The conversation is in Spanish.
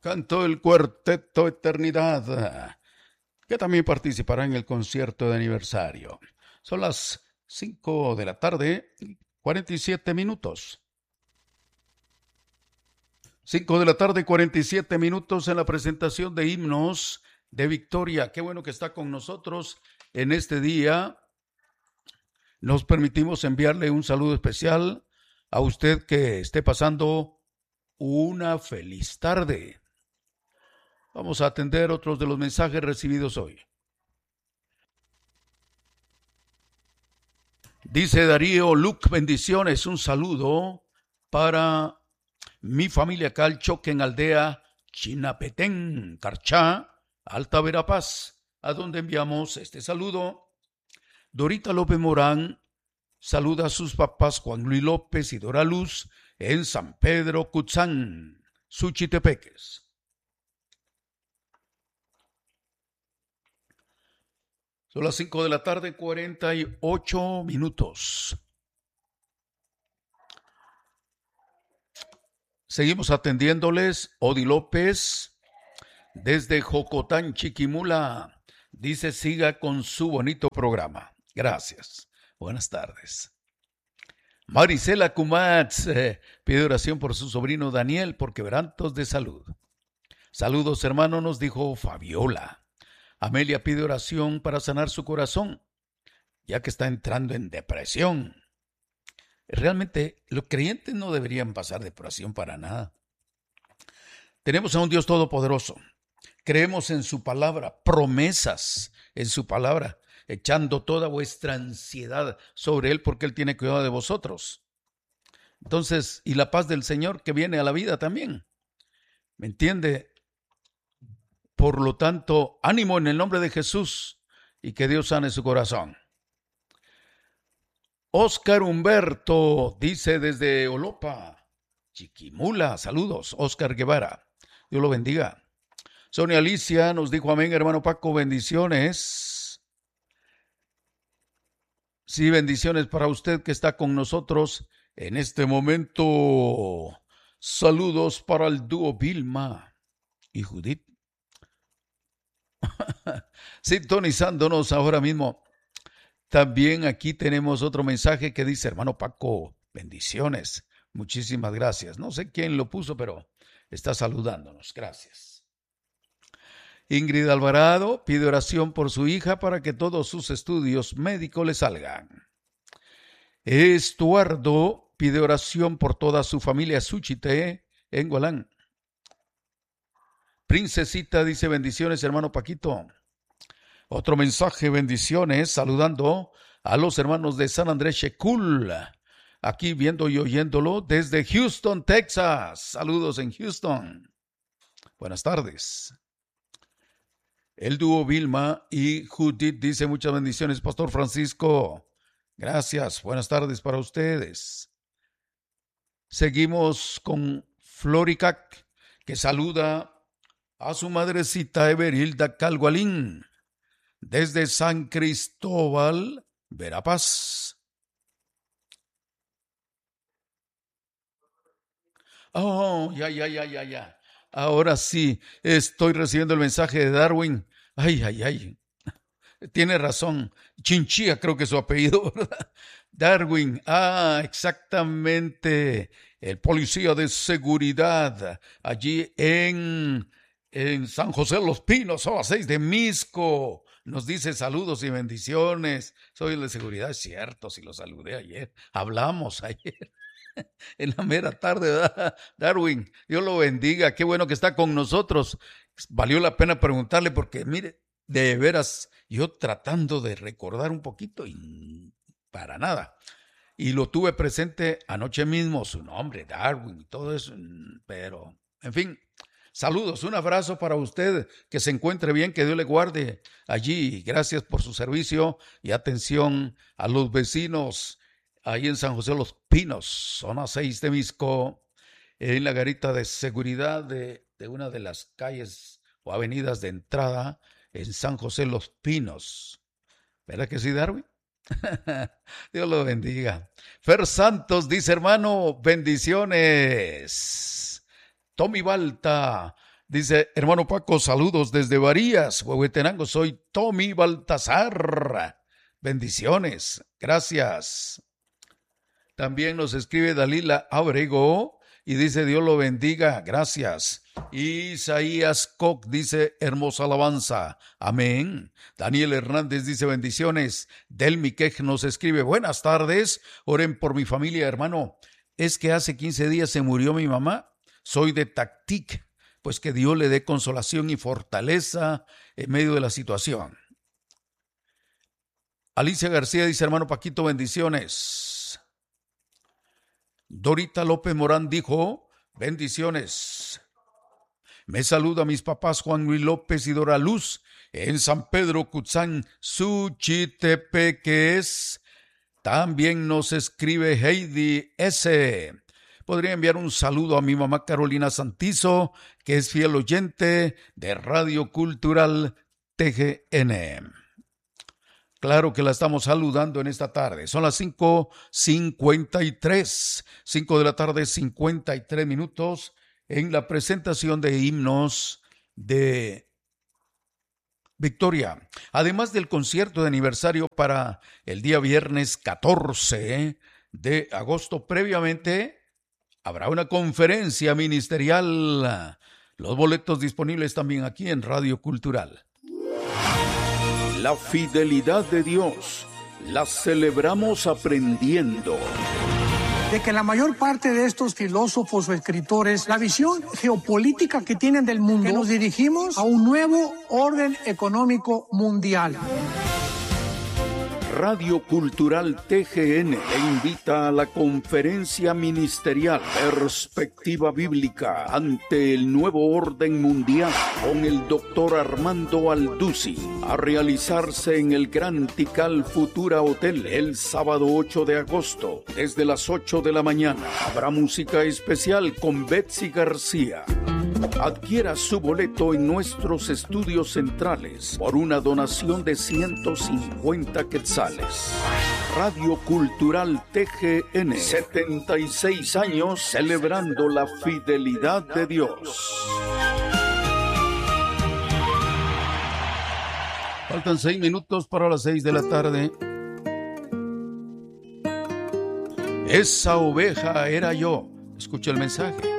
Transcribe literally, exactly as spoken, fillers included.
Cantó el Cuarteto Eternidad, que también participará en el concierto de aniversario. Son las cinco de la tarde, cuarenta y siete minutos. cinco de la tarde, cuarenta y siete minutos en la presentación de himnos de Victoria. Qué bueno que está con nosotros en este día. Nos permitimos enviarle un saludo especial a usted que esté pasando una feliz tarde. Vamos a atender otros de los mensajes recibidos hoy. Dice Darío Luc, bendiciones, un saludo para mi familia acá al Choque en Aldea Chinapetén, Carchá, Alta Verapaz, a donde enviamos este saludo. Dorita López Morán saluda a sus papás Juan Luis López y Dora Luz en San Pedro Cutzán, Suchitepeques. Son las cinco de la tarde, cuarenta y ocho minutos. Seguimos atendiéndoles. Odi López, desde Jocotán, Chiquimula, dice siga con su bonito programa. Gracias. Buenas tardes. Marisela Cumatz eh, pide oración por su sobrino Daniel por quebrantos de salud. Saludos, hermano, nos dijo Fabiola. Amelia pide oración para sanar su corazón, ya que está entrando en depresión. Realmente, los creyentes no deberían pasar depresión para nada. Tenemos a un Dios todopoderoso. Creemos en su palabra, promesas en su palabra, echando toda vuestra ansiedad sobre Él porque Él tiene cuidado de vosotros. Entonces, y la paz del Señor que viene a la vida también. ¿Me entiende? Por lo tanto, ánimo en el nombre de Jesús y que Dios sane su corazón. Óscar Humberto dice desde Olopa, Chiquimula, saludos, Óscar Guevara, Dios lo bendiga. Sonia Alicia nos dijo amén, hermano Paco, bendiciones. Sí, bendiciones para usted que está con nosotros en este momento. Saludos para el dúo Vilma y Judith. Sintonizándonos ahora mismo. También aquí tenemos otro mensaje que dice, hermano Paco, bendiciones, muchísimas gracias. No sé quién lo puso, pero está saludándonos, gracias. Ingrid Alvarado pide oración por su hija para que todos sus estudios médicos le salgan. Estuardo pide oración por toda su familia Suchite en Golán. Princesita dice bendiciones, hermano Paquito. Otro mensaje, bendiciones, saludando a los hermanos de San Andrés Shekul, aquí viendo y oyéndolo desde Houston, Texas. Saludos en Houston. Buenas tardes. El dúo Vilma y Judith dice muchas bendiciones, Pastor Francisco. Gracias, buenas tardes para ustedes. Seguimos con Floricac, que saluda a su madrecita Everilda Calgualín, desde San Cristóbal, Verapaz. Oh, ya, ya, ya, ya, ya. Ahora sí, estoy recibiendo el mensaje de Darwin. Ay, ay, ay. Tiene razón. Chinchilla creo que es su apellido, ¿verdad? Darwin, ah, exactamente. El policía de seguridad allí en... En San José de los Pinos, son las seis de Misco. Nos dice saludos y bendiciones. Soy el de seguridad, es cierto, si lo saludé ayer. Hablamos ayer, en la mera tarde, ¿verdad? Darwin, Dios lo bendiga. Qué bueno que está con nosotros. Valió la pena preguntarle porque, mire, de veras, yo tratando de recordar un poquito y para nada. Y lo tuve presente anoche mismo, su nombre, Darwin y todo eso, pero, en fin. Saludos, un abrazo para usted, que se encuentre bien, que Dios le guarde allí. Gracias por su servicio y atención a los vecinos ahí en San José de los Pinos, zona seis de Misco, en la garita de seguridad de, de una de las calles o avenidas de entrada en San José de los Pinos. ¿Verdad que sí, Darwin? Dios lo bendiga. Fer Santos dice, hermano, bendiciones. Tommy Balta Dice, hermano Paco, saludos desde Varías, Huehuetenango, soy Tommy Baltasar. Bendiciones, gracias. También nos escribe Dalila Abrego y dice, Dios lo bendiga, gracias. Isaías Koch dice, hermosa alabanza, amén. Daniel Hernández dice, bendiciones. Delmi Quej nos escribe, buenas tardes, oren por mi familia, hermano. Es que hace quince días se murió mi mamá, soy de Tactic, pues que Dios le dé consolación y fortaleza en medio de la situación. Alicia García dice, hermano Paquito, bendiciones. Dorita López Morán dijo, bendiciones. Me saluda a mis papás Juan Luis López y Dora Luz en San Pedro Cutzán, Suchitepeques. También nos escribe Heidi S. Podría enviar un saludo a mi mamá Carolina Santizo, que es fiel oyente de Radio Cultural T G N. Claro que la estamos saludando en esta tarde. Son las cinco cincuenta y tres, cinco de la tarde, cincuenta y tres minutos, en la presentación de himnos de Victoria. Además del concierto de aniversario para el día viernes catorce de agosto, previamente habrá una conferencia ministerial. Los boletos disponibles también aquí en Radio Cultural. La fidelidad de Dios la celebramos aprendiendo. De que la mayor parte de estos filósofos o escritores, la visión geopolítica que tienen del mundo, que nos dirigimos a un nuevo orden económico mundial. Radio Cultural T G N te invita a la conferencia ministerial Perspectiva Bíblica ante el nuevo orden mundial con el doctor Armando Aldusi, a realizarse en el Gran Tikal Futura Hotel el sábado ocho de agosto desde las ocho de la mañana. Habrá música especial con Betsy García. Adquiera su boleto en nuestros estudios centrales por una donación de ciento cincuenta quetzales. Radio Cultural T G N, setenta y seis años celebrando la fidelidad de Dios. Faltan seis minutos para las seis de la tarde. Esa oveja era yo. Escucha el mensaje.